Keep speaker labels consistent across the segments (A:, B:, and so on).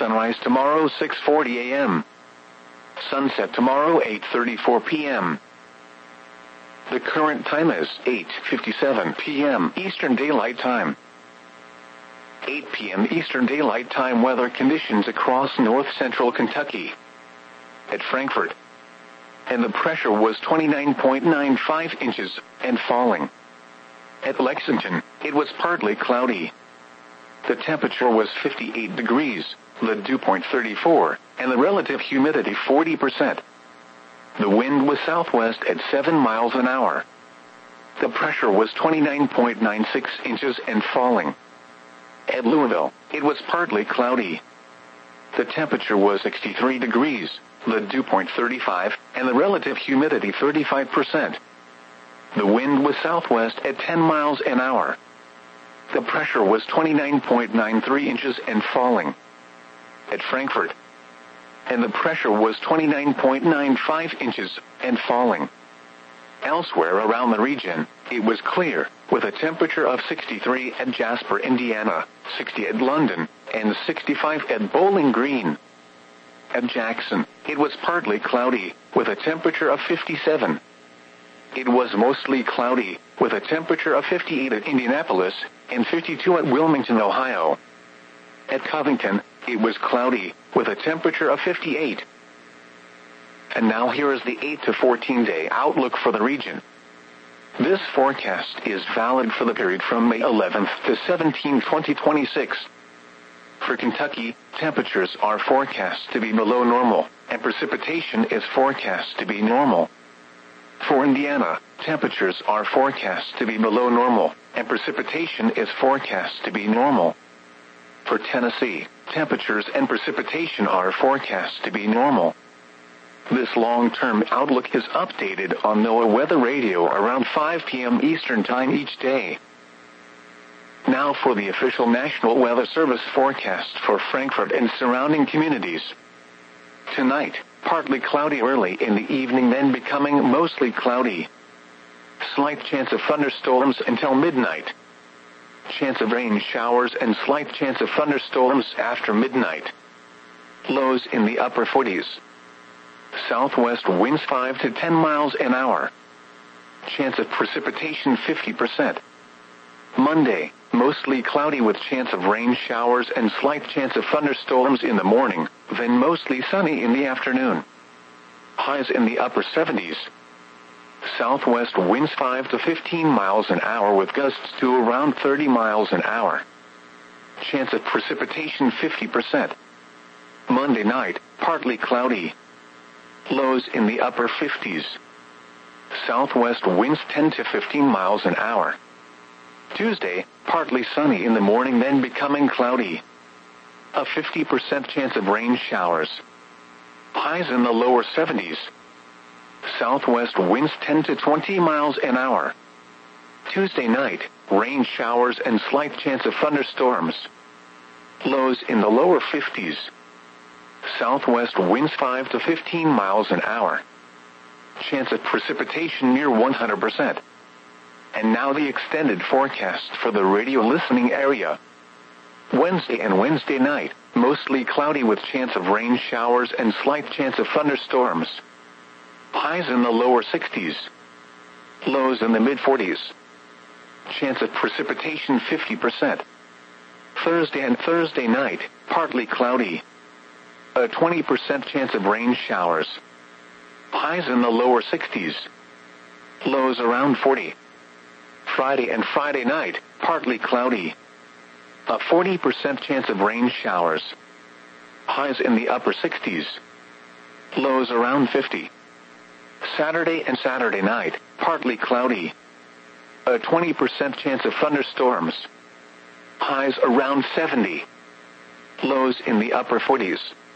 A: Sunrise tomorrow 6:40 a.m. Sunset tomorrow 8:34 p.m. The current time is 8:57 p.m. Eastern Daylight Time. 8 p.m. Eastern Daylight Time weather conditions across north-central Kentucky. At Frankfort. And the pressure was 29.95 inches and falling. At Lexington, it was partly cloudy. The temperature was 58 degrees, the dew point 34, and the relative humidity 40%. The wind was southwest at 7 miles an hour. The pressure was 29.96 inches and falling. At Louisville, it was partly cloudy. The temperature was 63 degrees, the dew point 35, and the relative humidity 35%. The wind was southwest at 10 miles an hour. The pressure was 29.93 inches and falling. At Frankfort. And the pressure was 29.95 inches and falling. Elsewhere around the region, it was clear, with a temperature of 63 at Jasper, Indiana, 60 at London, and 65 at Bowling Green. At Jackson, it was partly cloudy, with a temperature of 57. It was mostly cloudy, with a temperature of 58 at Indianapolis, and 52 at Wilmington, Ohio. At Covington, it was cloudy, with a temperature of 58. And now here is the 8 to 14 day outlook for the region. This forecast is valid for the period from May 11th to 17, 2026. For Kentucky, temperatures are forecast to be below normal, and precipitation is forecast to be normal. For Indiana, temperatures are forecast to be below normal, and precipitation is forecast to be normal. For Tennessee, temperatures and precipitation are forecast to be normal. This long-term outlook is updated on NOAA Weather Radio around 5 p.m. Eastern Time each day. Now for the official National Weather Service forecast for Frankfort and surrounding communities. Tonight, partly cloudy early in the evening, then becoming mostly cloudy. Slight chance of thunderstorms until midnight. Chance of rain showers and slight chance of thunderstorms after midnight. Lows in the upper 40s. Southwest winds 5 to 10 miles an hour. Chance of precipitation 50%. Monday, mostly cloudy with chance of rain showers and slight chance of thunderstorms in the morning, then mostly sunny in the afternoon. Highs in the upper 70s. Southwest winds 5 to 15 miles an hour with gusts to around 30 miles an hour. Chance of precipitation 50%. Monday night, partly cloudy. Lows in the upper 50s. Southwest winds 10 to 15 miles an hour. Tuesday, partly sunny in the morning, then becoming cloudy. A 50% chance of rain showers. Highs in the lower 70s. Southwest winds 10 to 20 miles an hour. Tuesday night, rain showers and slight chance of thunderstorms. Lows in the lower 50s. Southwest winds 5 to 15 miles an hour. Chance of precipitation near 100%. And now the extended forecast for the radio listening area. Wednesday and Wednesday night, mostly cloudy with chance of rain showers and slight chance of thunderstorms. Highs in the lower 60s. Lows in the mid-40s. Chance of precipitation 50%. Thursday and Thursday night, partly cloudy. A 20% chance of rain showers. Highs in the lower 60s. Lows around 40. Friday and Friday night, partly cloudy. A 40% chance of rain showers. Highs in the upper 60s. Lows around 50. Saturday and Saturday night, partly cloudy. A 20% chance of thunderstorms. Highs around 70. Lows in the upper 40s.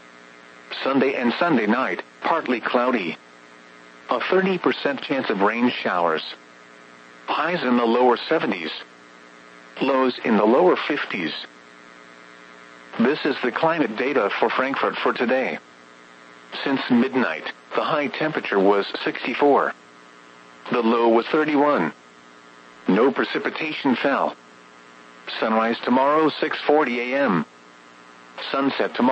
A: Sunday and Sunday night, partly cloudy. A 30% chance of rain showers. Highs in the lower 70s. Lows in the lower 50s. This is the climate data for Frankfort for today. Since midnight, the high temperature was 64. The low was 31. No precipitation fell. Sunrise tomorrow 6:40 a.m. Sunset tomorrow